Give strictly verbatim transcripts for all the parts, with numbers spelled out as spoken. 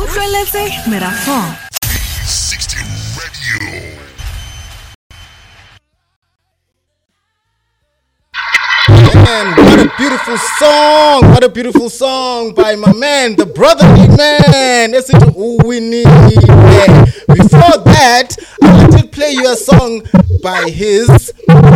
utlweletse Merafong three sixty Radio. Man, what a beautiful song! What a beautiful song by my man, the brotherly man. Listen to all we need. Yeah. Before that, I did play you a song by his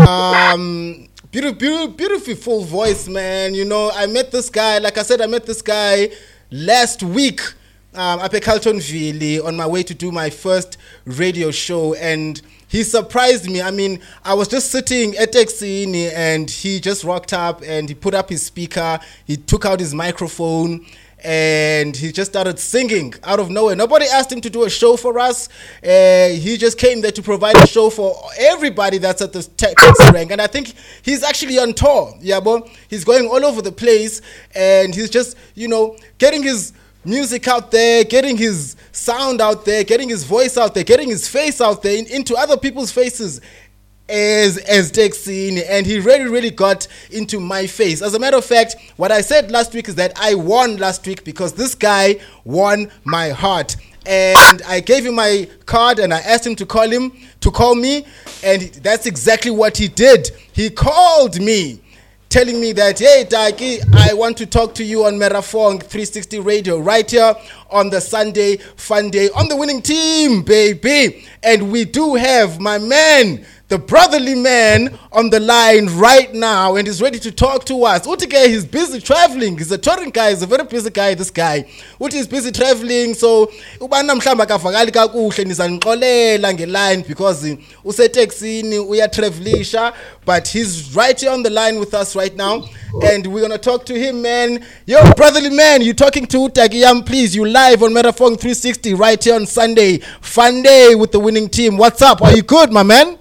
um beautiful, beautiful, beautiful voice, man. You know, I met this guy. Like I said, I met this guy last week um, up at Carltonville on my way to do my first radio show, and he surprised me. I mean, I was just sitting at Texini and he just rocked up and he put up his speaker. He took out his microphone and he just started singing out of nowhere. Nobody asked him to do a show for us. Uh, he just came there to provide a show for everybody that's at the Taxi Rank. And I think he's actually on tour. Yeah, but he's going all over the place and he's just, you know, getting his music out there, getting his sound out there, getting his voice out there, getting his face out there in, into other people's faces as as Dexine, and he really really got into my face. As a matter of fact, what I said last week is that I won last week because this guy won my heart. And I gave him my card and I asked him to call him to call me, and that's exactly what he did. He called me, telling me that, hey, Taki, I want to talk to you on Merafong three sixty Radio right here on the Sunday Fun Day on the winning team, baby. And we do have my man, the brotherly man, on the line right now, and he's ready to talk to us. Utike, he's busy traveling. He's a touring guy. He's a very busy guy, this guy. Uti is busy traveling, so ubana mhlamba kavakali kakuhle nizanixolela ngeline because useTexini uyatravelisha, but he's right here on the line with us right now, and we're gonna talk to him, man. Yo, brotherly man, you talking to Utagiyam, please. You live on Merafong three sixty right here on Sunday Fun Day with the winning team. What's up? Are you good, my man?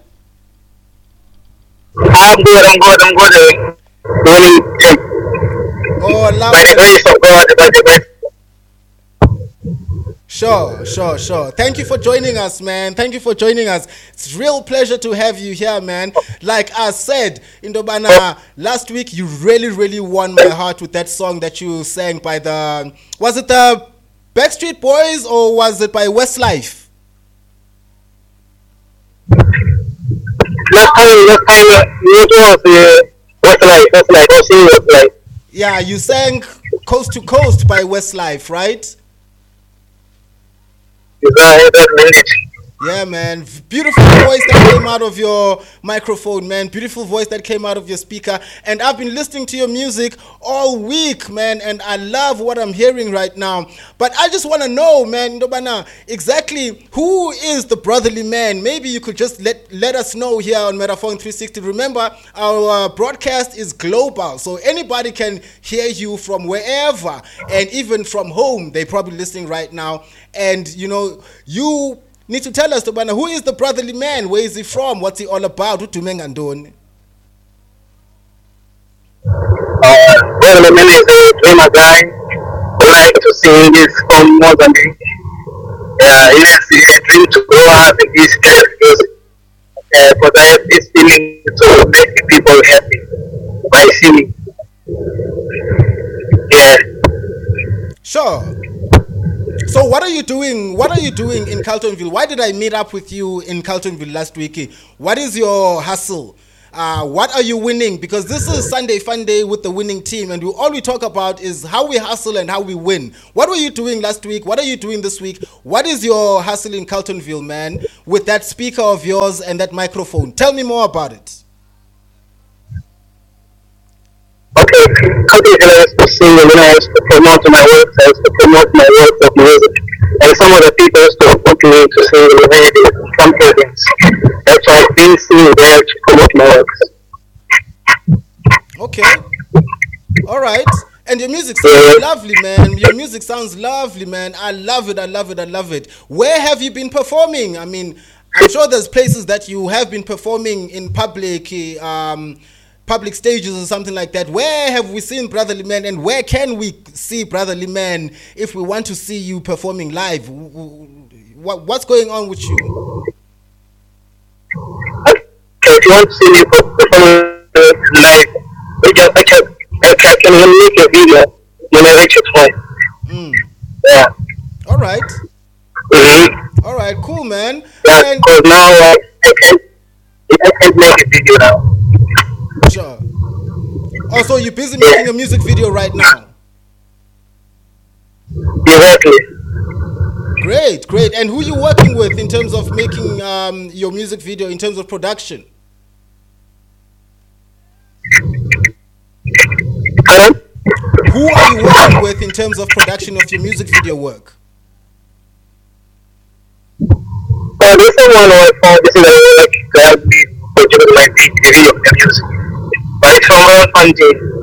I'm good, I'm good, I'm good. Winning team. Oh, love By the it. grace of God, by the grace. Sure, sure, sure. Thank you for joining us, man. Thank you for joining us. It's a real pleasure to have you here, man. Like I said, Indobana, last week you really, really won my heart with that song that you sang by the, was it the Backstreet Boys or was it by Westlife? Last time, last time, it was uh, Westlife, Westlife, I was seeing Westlife. Yeah, you sang Coast to Coast by Westlife, right? Is that, that minute? Yeah, man. Beautiful voice that came out of your microphone, man. Beautiful voice that came out of your speaker. And I've been listening to your music all week, man, and I love what I'm hearing right now. But I just want to know, man, Ndobana, exactly who is the brotherly man? Maybe you could just let, let us know here on Merafong three sixty. Remember, our uh, broadcast is global, so anybody can hear you from wherever, and even from home. They're probably listening right now. And, you know, you need to tell us, Tobana, who is the brotherly man? Where is he from? What's he all about? Utumengandoni. Uh, brotherly man is a dreamer guy who likes to sing. He's from Mozambique. Yeah, he has a dream to grow up in this kind of music. Uh, but I have this feeling to make people happy by singing. Yeah. Sure. So what are you doing? What are you doing in Carltonville? Why did I meet up with you in Carltonville last week? What is your hustle? Uh, what are you winning? Because this is Sunday Fun Day with the winning team, and we, all we talk about is how we hustle and how we win. What were you doing last week? What are you doing this week? What is your hustle in Carltonville, man, with that speaker of yours and that microphone? Tell me more about it. Okay, Carltonville I used to sing, and then I used to promote my works, I used to promote my works of music. And some of the people used to put me to sing in the radio, some programs. That's why I've been singing there to promote my works. Okay. All right. And your music sounds lovely, man. Your music sounds lovely, man. I love it, I love it, I love it. Where have you been performing? I mean, I'm sure there's places that you have been performing in public, um, public stages or something like that. Where have we seen Brotherly Man, and where can we see Brotherly Man if we want to see you performing live? What, what's going on with you? Okay, if you want to see me perform live, I can, I can, I can make a video when I reach it home. Mm. Yeah. All right. Mm-hmm. All right. Cool, man. Yeah, And because now uh, I can I can make a video now. sure. Also, you're busy making a music video right now. Exactly. Great, great. And who you working with in terms of making um, your music video, in terms of production? Hello? Who are you working with in terms of production of your music video work? So this is one of uh, this is a like to help me produce my video of the music. But it's from one country.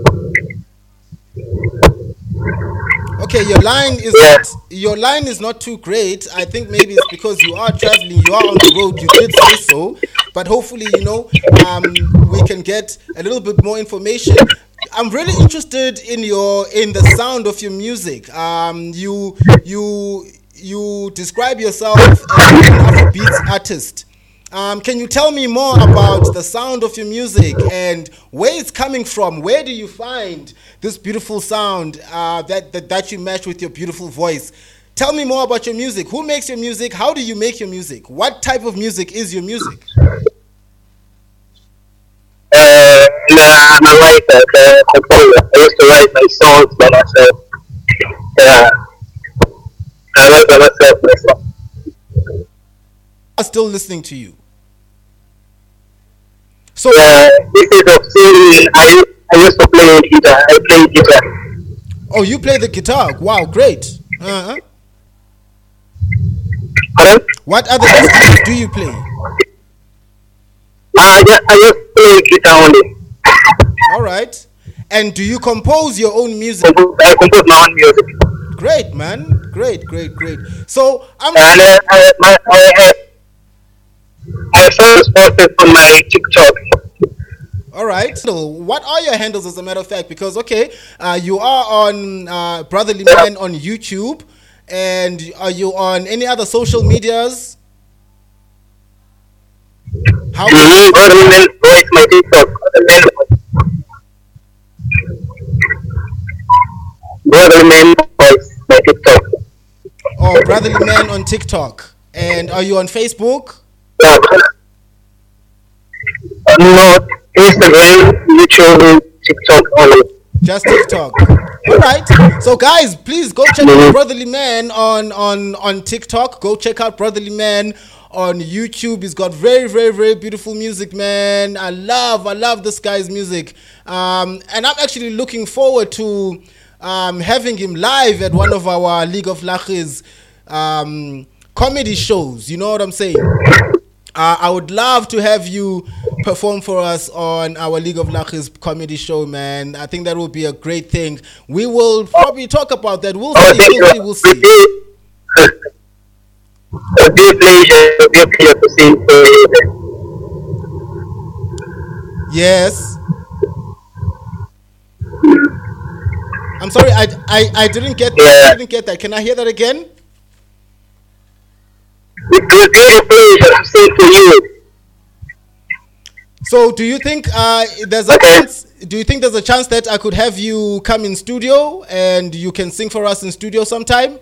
Okay, your line is Yeah. not, your line is not too great. I think maybe it's because you are traveling, you are on the road. You did say so, but hopefully, you know, um, we can get a little bit more information. I'm really interested in your in the sound of your music. Um, you you you describe yourself as an Afrobeats artist. Um, can you tell me more about the sound of your music and where it's coming from? Where do you find this beautiful sound uh, that, that that you match with your beautiful voice? Tell me more about your music. Who makes your music? How do you make your music? What type of music is your music? Uh, nah, I'm a writer, uh, composer. I used to write my songs by myself. Yeah, I write by myself myself. I'm still listening to you. So, Uh, this is of singing. I I used to play guitar. I play guitar. oh, you play the guitar. Wow, great. Uh-huh. Pardon? What other instruments do you play? I just I just play guitar only. All right. And do you compose your own music? Compose- I compose my own music. Great, man. Great, great, great. So, I'm And uh, I, my, I, I, I first posted on my TikTok. all right. So, what are your handles, as a matter of fact? Because okay, uh, you are on uh, Brotherly Man on YouTube, and are you on any other social medias? How? Mm-hmm. Brotherly Man voice my TikTok. Brotherly Man voice my TikTok. Oh, Brotherly Man on TikTok, and are you on Facebook? Yeah. Uh, no, Instagram, YouTube, TikTok only. Just TikTok. All right. So guys, please go check out Brotherly Man on on on TikTok. Go check out Brotherly Man on YouTube. He's got very very very beautiful music, man. I love I love this guy's music. Um, and I'm actually looking forward to um, having him live at one of our League of Laches um, comedy shows. You know what I'm saying? Uh, I would love to have you perform for us on our League of Laches comedy show, man. I think that would be a great thing. We will probably talk about that. We'll Oh, see. thank We'll see. you. We'll see. A dear pleasure, a dear pleasure to see you. Yes. I'm sorry. I, I, I didn't get that. Yeah. I didn't get that. Can I hear that again? It will be a pleasure to sing for you. So, do you think uh, there's a Okay. chance? Do you think there's a chance that I could have you come in studio and you can sing for us in studio sometime?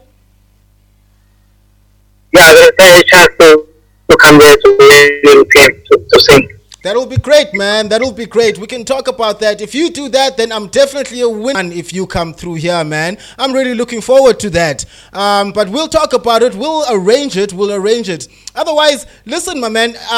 Yeah, there's a chance to, to come there to, to, to sing. That'll be great, man. That'll be great. We can talk about that. If you do that, then I'm definitely a winner if you come through here, man. I'm really looking forward to that. Um, but we'll talk about it. We'll arrange it. We'll arrange it. Otherwise, listen, my man. Uh,